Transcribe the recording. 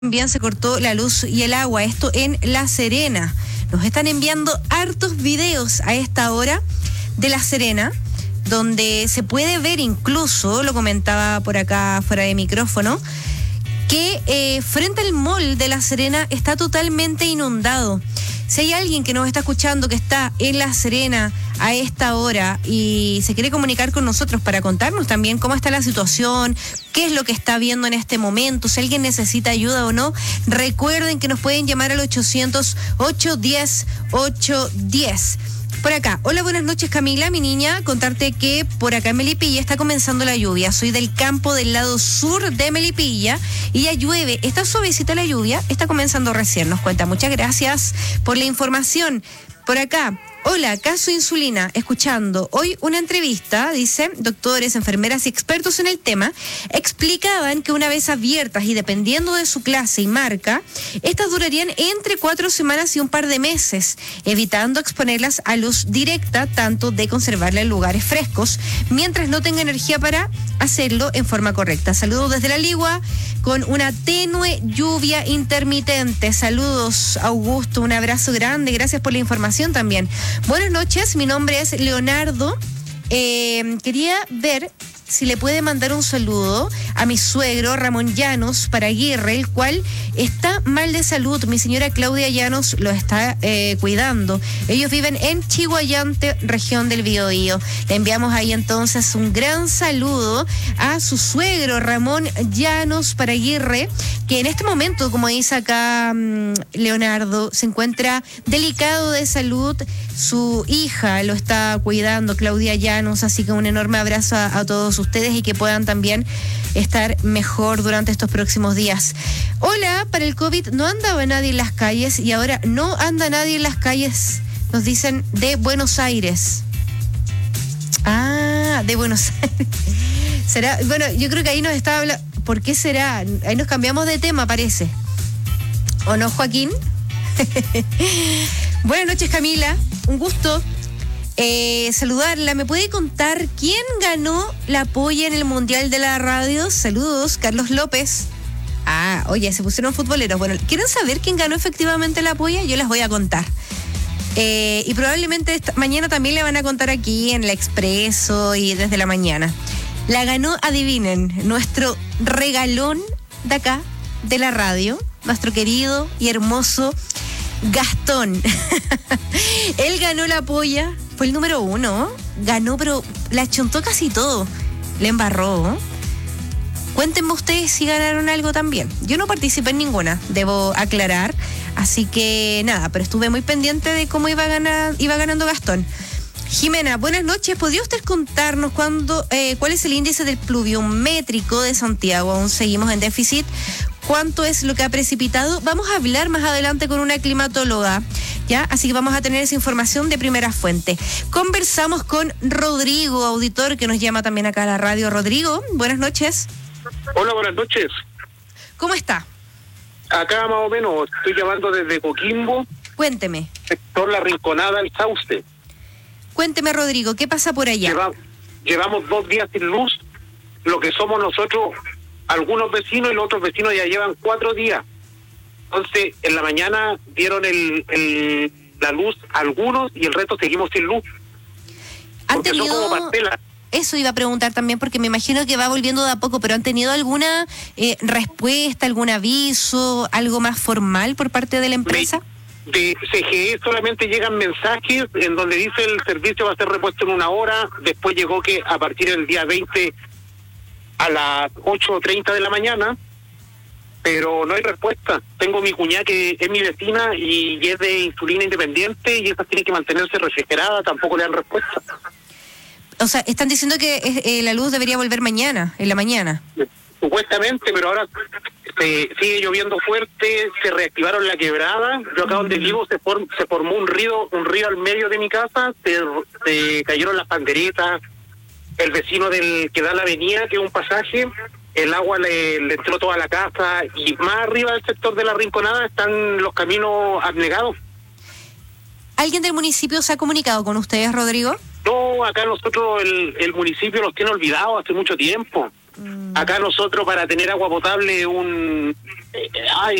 También se cortó la luz y el agua, esto en La Serena. Nos están enviando hartos videos a esta hora de La Serena, donde se puede ver incluso, lo comentaba por acá fuera de micrófono, que frente al mall de La Serena está totalmente inundado. Si hay alguien que nos está escuchando que está en La Serena a esta hora y se quiere comunicar con nosotros para contarnos también cómo está la situación, qué es lo que está viendo en este momento, si alguien necesita ayuda o no, recuerden que nos pueden llamar al 800-810-810. Por acá, hola, buenas noches Camila, mi niña, contarte que por acá en Melipilla está comenzando la lluvia. Soy del campo del lado sur de Melipilla y ya llueve, está suavecita la lluvia, está comenzando recién, nos cuenta. Muchas gracias por la información. Por acá, hola, caso insulina, escuchando hoy una entrevista, dice, doctores, enfermeras y expertos en el tema, explicaban que una vez abiertas y dependiendo de su clase y marca, estas durarían entre 4 semanas y un par de meses, evitando exponerlas a luz directa, tanto de conservarla en lugares frescos, mientras no tenga energía para hacerlo en forma correcta. Saludos desde La Ligua, con una tenue lluvia intermitente. Saludos, Augusto, un abrazo grande, gracias por la información también. Buenas noches, mi nombre es Leonardo. Quería ver si le puede mandar un saludo a mi suegro Ramón Llanos Paraguirre, el cual está mal de salud. Mi señora Claudia Llanos lo está cuidando. Ellos viven en Chihuayante, región del Biobío. Le enviamos ahí entonces un gran saludo a su suegro Ramón Llanos Paraguirre, que en este momento, como dice acá Leonardo, se encuentra delicado de salud. Su hija lo está cuidando, Claudia Llanos, así que un enorme abrazo a todos ustedes y que puedan también estar mejor durante estos próximos días. Hola, para el COVID no andaba nadie en las calles y ahora no anda nadie en las calles, nos dicen de Buenos Aires. Ah, de Buenos Aires. Será, bueno, yo creo que ahí nos estaba hablando. ¿Por qué será? Ahí nos cambiamos de tema, parece. ¿O no, Joaquín? Buenas noches, Camila. Un gusto saludarla. ¿Me puede contar quién ganó la polla en el Mundial de la Radio? Saludos, Carlos López. Ah, oye, se pusieron futboleros. Bueno, ¿quieren saber quién ganó efectivamente la polla? Yo les voy a contar. Y probablemente mañana también le van a contar aquí en el Expreso y desde la mañana. La ganó, adivinen, nuestro regalón de acá, de la radio, nuestro querido y hermoso Gastón. Él ganó la polla, fue el número 1, ganó, pero la chontó casi todo, le embarró. Cuéntenme ustedes si ganaron algo también. Yo no participé en ninguna, debo aclarar, así que nada, pero estuve muy pendiente de cómo iba ganando Gastón. Jimena, buenas noches. ¿Podría usted contarnos cuál es el índice del pluviométrico de Santiago? Aún seguimos en déficit. ¿Cuánto es lo que ha precipitado? Vamos a hablar más adelante con una climatóloga, ¿ya? Así que vamos a tener esa información de primera fuente. Conversamos con Rodrigo, auditor, que nos llama también acá a la radio. Rodrigo, buenas noches. Hola, buenas noches. ¿Cómo está? Acá más o menos, estoy llamando desde Coquimbo. Cuénteme. Sector La Rinconada, El Sauce. Cuénteme, Rodrigo, ¿qué pasa por allá? Llevamos 2 días sin luz, lo que somos nosotros, algunos vecinos, y los otros vecinos ya llevan 4 días. Entonces, en la mañana dieron la luz a algunos y el resto seguimos sin luz. ¿Han tenido? Son como parcelas. Eso iba a preguntar también, porque me imagino que va volviendo de a poco, pero ¿han tenido alguna respuesta, algún aviso, algo más formal por parte de la empresa? De CGE solamente llegan mensajes en donde dice el servicio va a ser repuesto en 1 hora. Después llegó que a partir del día 20 a las 8:30 de la mañana, pero no hay respuesta. Tengo mi cuñada que es mi vecina y es de insulina independiente y esa tiene que mantenerse refrigerada, tampoco le dan respuesta. O sea, están diciendo que la luz debería volver mañana, en la mañana. Supuestamente, pero ahora sigue lloviendo fuerte, se reactivaron la quebrada. Yo acá donde vivo se formó un río al medio de mi casa, se cayeron las panderetas. El vecino que da la avenida, que es un pasaje, el agua le entró toda la casa, y más arriba del sector de La Rinconada están los caminos abnegados. ¿Alguien del municipio se ha comunicado con ustedes, Rodrigo? No, acá nosotros el municipio nos tiene olvidados hace mucho tiempo. Acá nosotros para tener agua potable